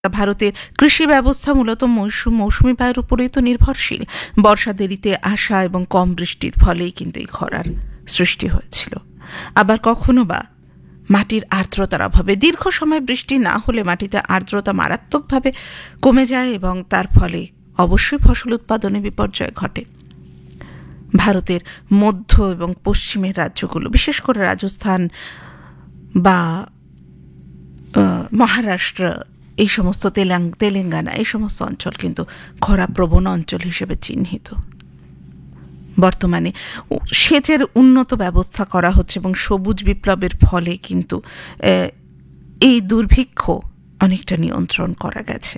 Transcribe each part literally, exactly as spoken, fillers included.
ভারতের কৃষি ব্যবস্থা মূলত মৌসুমী বায়ুর উপরেই তো নির্ভরশীল। বর্ষা দেরিতে আসা এবং কম বৃষ্টির ফলেই কিন্তু এই খরার সৃষ্টি হয়েছিল। আবার কখনো বা মাটির আর্দ্রতার অভাবে দীর্ঘ সময় বৃষ্টি না হলে মাটিতে আর্দ্রতা মারাত্মকভাবে কমে যায় এবং তার ফলে অবশ্যই ফসল উৎপাদনে বিপর্যয় ঘটে। ভারতের মধ্য এবং পশ্চিমের রাজ্যগুলো, বিশেষ করে রাজস্থান বা মহারাষ্ট্র, এই সমস্ত তেলেঙ্গ তেলেঙ্গানা এই সমস্ত অঞ্চল কিন্তু খরাপ্রবণ অঞ্চল হিসেবে চিহ্নিত। বর্তমানে সেচের উন্নত ব্যবস্থা করা হচ্ছে এবং সবুজ বিপ্লবের ফলে কিন্তু এই দুর্ভিক্ষ অনেকটা নিয়ন্ত্রণ করা গেছে।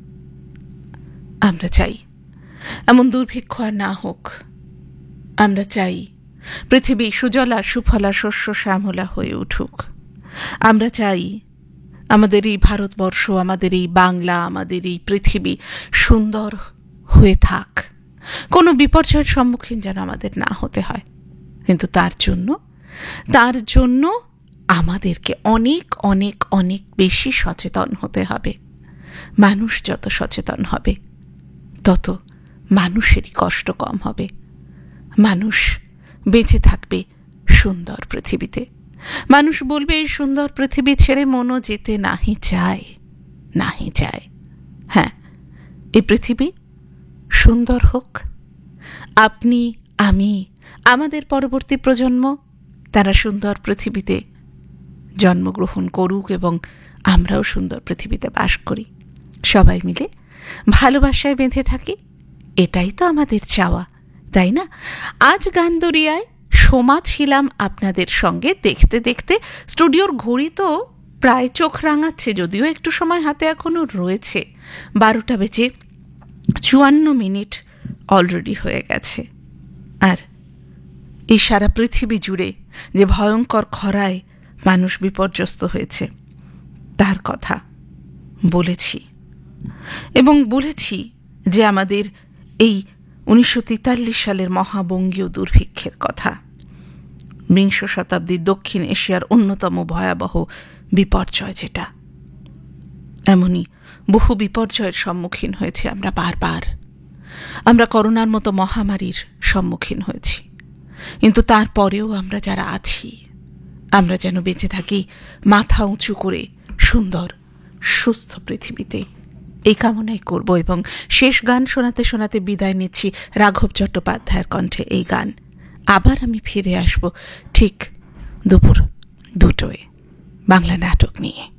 আমরা চাই এমন দুর্ভিক্ষ আর না হোক। আমরা চাই পৃথিবী সুজলা সুফলা শস্য শ্যামলা হয়ে উঠুক। আমরা চাই আমাদের এই ভারতবর্ষ, আমাদের এই বাংলা, আমাদের এই পৃথিবী সুন্দর হয়ে থাক, কোনো বিপর্যয়ের সম্মুখীন যেন আমাদের না হতে হয়। কিন্তু তার জন্য তার জন্য আমাদেরকে অনেক অনেক অনেক বেশি সচেতন হতে হবে। মানুষ যত সচেতন হবে তত মানুষেরই কষ্ট কম হবে। মানুষ বেঁচে থাকবে সুন্দর পৃথিবীতে। মানুষ বলবে এই সুন্দর পৃথিবী ছেড়ে মনও যেতে নাহি চায়, নাহি চায়। হ্যাঁ, এই পৃথিবী সুন্দর হোক। আপনি, আমি, আমাদের পরবর্তী প্রজন্ম তারা সুন্দর পৃথিবীতে জন্মগ্রহণ করুক এবং আমরাও সুন্দর পৃথিবীতে বাস করি। সবাই মিলে ভালোবাসায় বেঁধে থাকি, এটাই তো আমাদের চাওয়া, তাই না? আজ গানদরিয়ায় সোমা ছিলাম আপনাদের সঙ্গে। দেখতে দেখতে স্টুডিওর ঘড়ি তো প্রায় চোখ রাঙাচ্ছে, যদিও একটু সময় হাতে এখনো রয়েছে। বারোটা বেজে চুয়ান্ন মিনিট অলরেডি হয়ে গেছে। আর এই সারা পৃথিবী জুড়ে যে ভয়ঙ্কর খরায় মানুষ বিপর্যস্ত হয়েছে তার কথা বলেছি এবং বলেছি যে আমাদের এই উনিশশো তেতাল্লিশ সালের মহাবঙ্গীয় দুর্ভিক্ষের কথা, বিংশ শতাব্দীর দক্ষিণ এশিয়ার অন্যতম ভয়াবহ বিপর্যয় যেটা। এমনই বহু বিপর্যয়ের সম্মুখীন হয়েছি আমরা বারবার। আমরা করোনার মতো মহামারীর সম্মুখীন হয়েছি, কিন্তু তারপরেও আমরা যারা আছি আমরা যেন বেঁচে থাকি মাথা উঁচু করে সুন্দর সুস্থ পৃথিবীতে, এই কামনাই করব। এবং শেষ গান শোনাতে শোনাতে বিদায় নিচ্ছি রাঘব চট্টোপাধ্যায়ের কণ্ঠে এই গান। আবার আমি ফিরে আসব ঠিক দুপুর দুটোয় বাংলা নাটক নিয়ে।